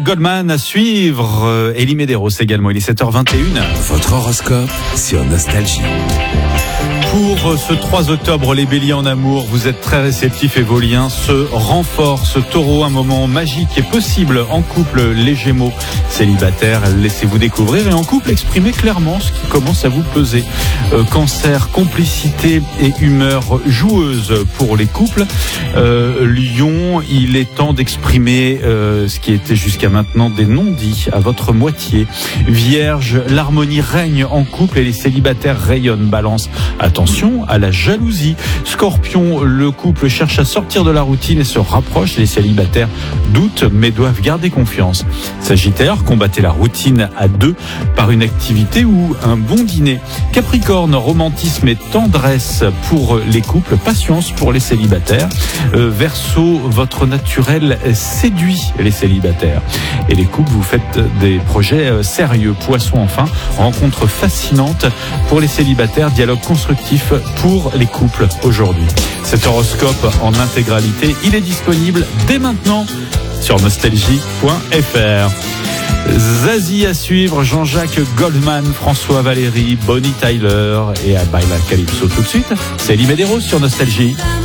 Goldman à suivre, Elie Medeiros également, il est 7h21. Votre horoscope sur Nostalgie. Pour ce 3 octobre, les béliers en amour, vous êtes très réceptifs et vos liens se renforcent. Taureau, un moment magique est possible en couple. Les gémeaux, célibataires, laissez-vous découvrir et en couple, exprimez clairement ce qui commence à vous peser. Cancer, complicité et humeur joueuse pour les couples. Lion, il est temps d'exprimer ce qui était jusqu'à maintenant des non-dits à votre moitié. Vierge, l'harmonie règne en couple et les célibataires rayonnent. Balance, attention à la jalousie. Scorpion, le couple cherche à sortir de la routine et se rapproche. Les célibataires doutent mais doivent garder confiance. Sagittaire, combattez la routine à deux par une activité ou un bon dîner. Capricorne, romantisme et tendresse pour les couples, patience pour les célibataires. Verseau, votre naturel séduit les célibataires. Et les couples, vous faites des projets sérieux. Poisson, enfin, rencontre fascinante pour les célibataires, dialogue constructif pour les couples aujourd'hui. Cet horoscope en intégralité, il est disponible dès maintenant sur nostalgie.fr. Zazie à suivre, Jean-Jacques Goldman, François Valéry, Bonnie Tyler et Abaila Calypso tout de suite. C'est Elie Medeiros sur Nostalgie.